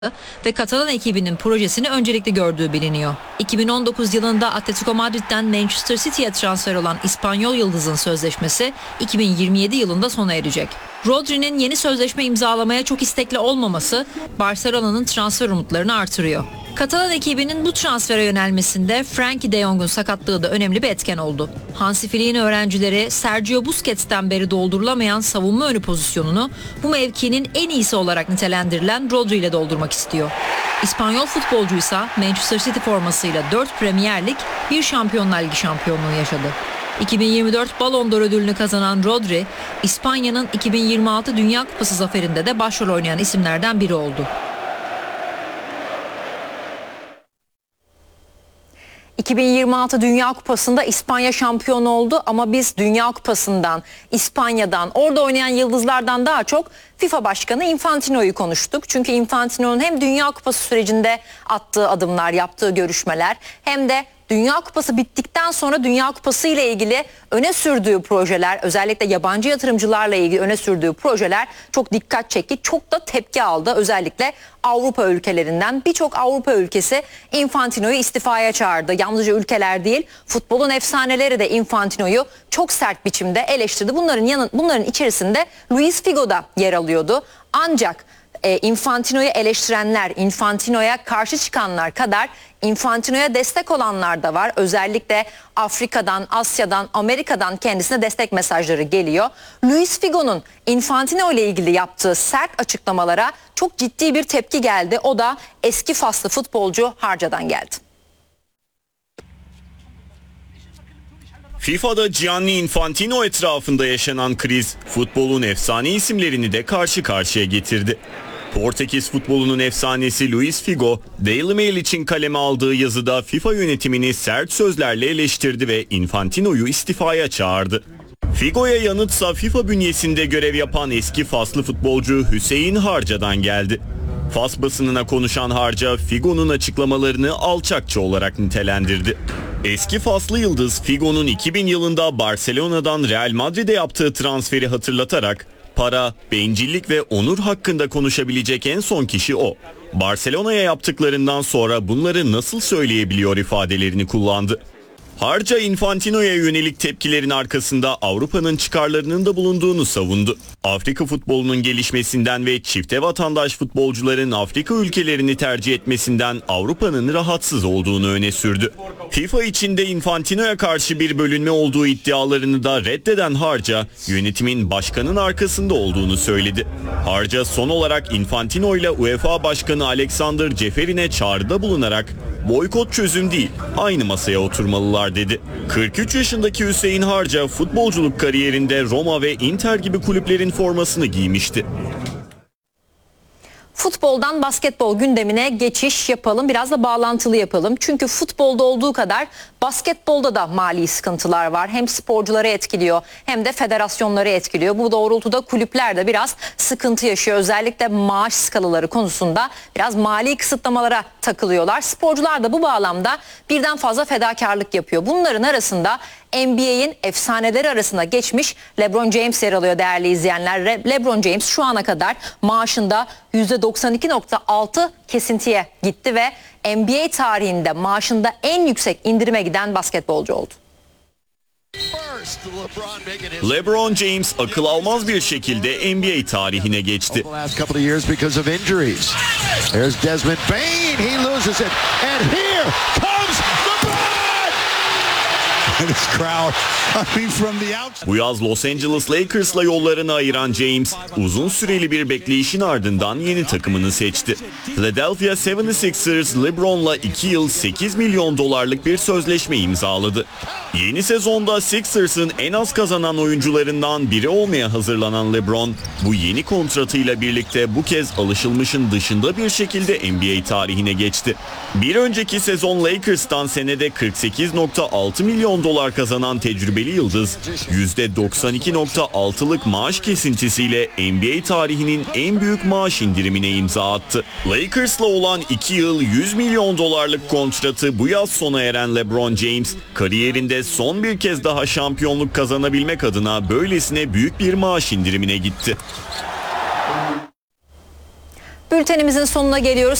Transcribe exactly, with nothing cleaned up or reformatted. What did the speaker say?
ve Katalan ekibinin projesini öncelikli gördüğü biliniyor. iki bin on dokuz yılında Atletico Madrid'den Manchester City'ye transfer olan İspanyol yıldızın sözleşmesi iki bin yirmi yedi yılında sona erecek. Rodri'nin yeni sözleşme imzalamaya çok istekli olmaması Barcelona'nın transfer umutlarını artırıyor. Katalan ekibinin bu transfere yönelmesinde Frenkie de Jong'un sakatlığı da önemli bir etken oldu. Hansi Flick'in öğrencileri Sergio Busquets'ten beri doldurulamayan savunma önü pozisyonunu bu mevkinin en iyisi olarak nitelendirilen Rodri ile doldurmak istiyor. İspanyol futbolcuysa Manchester City formasıyla dört Premier Lig, bir Şampiyonlar Ligi şampiyonluğu yaşadı. iki bin yirmi dört Ballon d'Or ödülünü kazanan Rodri, İspanya'nın iki bin yirmi altı Dünya Kupası zaferinde de başrol oynayan isimlerden biri oldu. iki bin yirmi altı Dünya Kupası'nda İspanya şampiyon oldu ama biz Dünya Kupası'ndan, İspanya'dan, orada oynayan yıldızlardan daha çok FIFA Başkanı Infantino'yu konuştuk. Çünkü Infantino'nun hem Dünya Kupası sürecinde attığı adımlar, yaptığı görüşmeler hem de Dünya Kupası bittikten sonra Dünya Kupası ile ilgili öne sürdüğü projeler, özellikle yabancı yatırımcılarla ilgili öne sürdüğü projeler çok dikkat çekti. Çok da tepki aldı. Özellikle Avrupa ülkelerinden birçok Avrupa ülkesi Infantino'yu istifaya çağırdı. Yalnızca ülkeler değil, futbolun efsaneleri de Infantino'yu çok sert biçimde eleştirdi. Bunların yanı, bunların içerisinde Luis Figo da yer alıyordu. Ancak e, Infantino'yu eleştirenler, Infantino'ya karşı çıkanlar kadar Infantino'ya destek olanlar da var. Özellikle Afrika'dan, Asya'dan, Amerika'dan kendisine destek mesajları geliyor. Luis Figo'nun Infantino ile ilgili yaptığı sert açıklamalara çok ciddi bir tepki geldi. O da eski faslı futbolcu Harca'dan geldi. FIFA'da Gianni Infantino etrafında yaşanan kriz futbolun efsane isimlerini de karşı karşıya getirdi. Portekiz futbolunun efsanesi Luis Figo, Daily Mail için kaleme aldığı yazıda FIFA yönetimini sert sözlerle eleştirdi ve Infantino'yu istifaya çağırdı. Figo'ya yanıtsa FIFA bünyesinde görev yapan eski Faslı futbolcu Hüseyin Harca'dan geldi. Fas basınına konuşan Harca, Figo'nun açıklamalarını alçakça olarak nitelendirdi. Eski Faslı yıldız Figo'nun iki bin yılında Barcelona'dan Real Madrid'e yaptığı transferi hatırlatarak para, bencillik ve onur hakkında konuşabilecek en son kişi o. Barcelona'ya yaptıklarından sonra bunları nasıl söyleyebiliyor ifadelerini kullandı. Harca Infantino'ya yönelik tepkilerin arkasında Avrupa'nın çıkarlarının da bulunduğunu savundu. Afrika futbolunun gelişmesinden ve çifte vatandaş futbolcuların Afrika ülkelerini tercih etmesinden Avrupa'nın rahatsız olduğunu öne sürdü. FIFA içinde Infantino'ya karşı bir bölünme olduğu iddialarını da reddeden Harca, yönetimin başkanın arkasında olduğunu söyledi. Harca son olarak Infantino ile UEFA Başkanı Alexander Ceferin'e çağrıda bulunarak boykot çözüm değil, aynı masaya oturmalılar dedi. kırk üç yaşındaki Hüseyin Harca futbolculuk kariyerinde Roma ve Inter gibi kulüplerin formasını giymişti. Futboldan basketbol gündemine geçiş yapalım. Biraz da bağlantılı yapalım. Çünkü futbolda olduğu kadar basketbolda da mali sıkıntılar var. Hem sporcuları etkiliyor hem de federasyonları etkiliyor. Bu doğrultuda kulüpler de biraz sıkıntı yaşıyor. Özellikle maaş skalaları konusunda biraz mali kısıtlamalara takılıyorlar. Sporcular da bu bağlamda birden fazla fedakarlık yapıyor. Bunların arasında N B A'in efsaneleri arasında geçmiş LeBron James yer alıyor değerli izleyenler. LeBron James şu ana kadar maaşında yüzde doksan iki nokta altı kesintiye gitti ve N B A tarihinde maaşında en yüksek indirime giden basketbolcu oldu. LeBron James akıl almaz bir şekilde N B A tarihine geçti. Bu yaz Los Angeles Lakers'la yollarını ayıran James, uzun süreli bir bekleyişin ardından yeni takımını seçti. Philadelphia yetmiş altı ers LeBron'la iki yıl sekiz milyon dolarlık bir sözleşme imzaladı. Yeni sezonda Sixers'ın en az kazanan oyuncularından biri olmaya hazırlanan LeBron, bu yeni kontratıyla birlikte bu kez alışılmışın dışında bir şekilde N B A tarihine geçti. Bir önceki sezon Lakers'tan senede kırk sekiz nokta altı milyon dolar kazanan tecrübeli yıldız, yüzde doksan iki nokta altılık maaş kesintisiyle N B A tarihinin en büyük maaş indirimine imza attı. Lakers'la olan iki yıl yüz milyon dolarlık kontratı bu yaz sona eren LeBron James, kariyerinde son bir kez daha şampiyonluk kazanabilmek adına böylesine büyük bir maaş indirimine gitti. Bültenimizin sonuna geliyoruz.